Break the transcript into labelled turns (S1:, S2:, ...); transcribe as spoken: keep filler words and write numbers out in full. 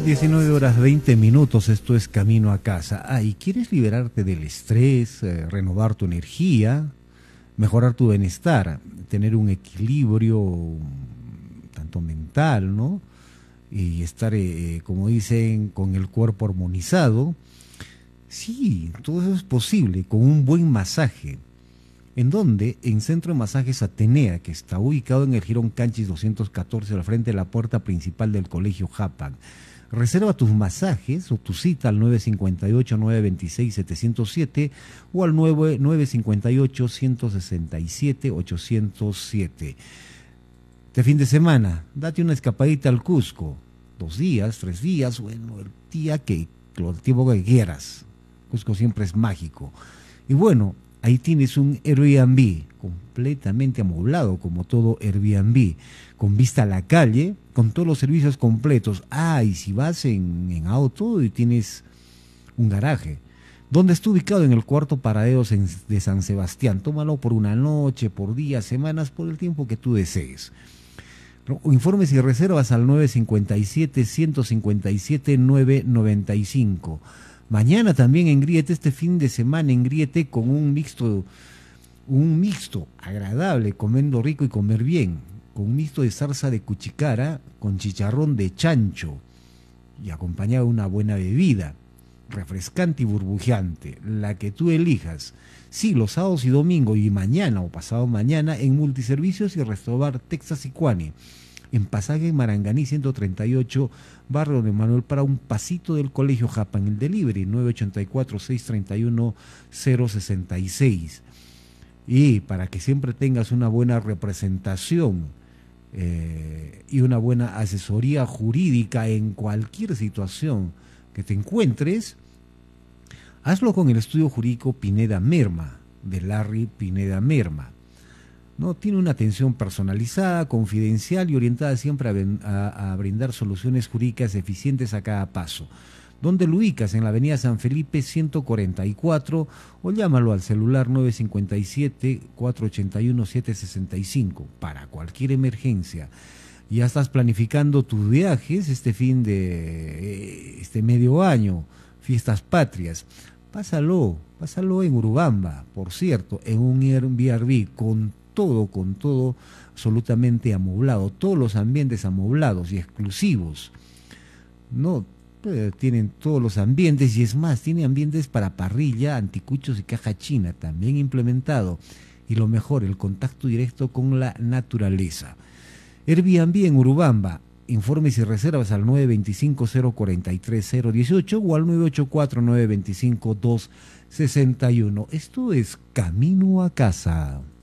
S1: diecinueve horas veinte minutos, esto es Camino a Casa. Ah, ¿y quieres liberarte del estrés, eh, renovar tu energía, mejorar tu bienestar, tener un equilibrio tanto mental, ¿no? Y estar, eh, como dicen, con el cuerpo armonizado? Sí, todo eso es posible con un buen masaje. ¿En dónde? En Centro de Masajes Atenea, que está ubicado en el Jirón Canchis doscientos catorce, al frente de la puerta principal del Colegio Japan. Reserva tus masajes o tu cita al nueve cinco ocho, nueve dos seis, siete cero siete o al nueve cinco ocho, uno seis siete, ocho cero siete. Este fin de semana, date una escapadita al Cusco. Dos días, tres días, bueno, el día que, el tiempo que quieras. Cusco siempre es mágico. Y bueno, ahí tienes un Airbnb completamente amoblado, como todo Airbnb, con vista a la calle, con todos los servicios completos. Ah, y si vas en, en auto y tienes un garaje, donde está ubicado en el cuarto paradero de San Sebastián. Tómalo por una noche, por días, semanas, por el tiempo que tú desees. Informes y reservas al nueve cinco siete, uno cinco siete, nueve nueve cinco. Mañana también en Griete, este fin de semana en Griete, con un mixto, un mixto agradable, comiendo rico y comer bien, con un mixto de zarza de cuchicara, con chicharrón de chancho, y acompañado de una buena bebida, refrescante y burbujeante, la que tú elijas. Sí, los sábados y domingos, y mañana o pasado mañana, en Multiservicios y Restaurar Texas y Cuani, en Pasaje Maranganí ciento treinta y ocho, barrio de Manuel, para un pasito del Colegio Japan. El delivery nueve ocho cuatro, seis tres uno, cero seis seis. Y para que siempre tengas una buena representación eh, y una buena asesoría jurídica en cualquier situación que te encuentres, hazlo con el estudio jurídico Pineda Merma, de Larry Pineda Merma. ¿No? Tiene una atención personalizada, confidencial y orientada siempre a, a, a brindar soluciones jurídicas eficientes a cada paso. ¿Dónde lo ubicas? En la avenida San Felipe ciento cuarenta y cuatro, o llámalo al celular nueve cinco siete, cuatro ocho uno, siete seis cinco para cualquier emergencia. Ya estás planificando tus viajes este fin de este medio año, fiestas patrias. Pásalo, pásalo en Urubamba, por cierto, en un Airbnb con todo, con todo absolutamente amoblado, todos los ambientes amoblados y exclusivos. No, eh, tienen todos los ambientes, y es más, tiene ambientes para parrilla, anticuchos y caja china también implementado. Y lo mejor, el contacto directo con la naturaleza. Airbnb en Urubamba. Informes y reservas al nueve dos cinco, cero cuatro tres, cero uno ocho o al nueve ocho cuatro, nueve dos cinco, dos seis uno. Esto es Camino a Casa.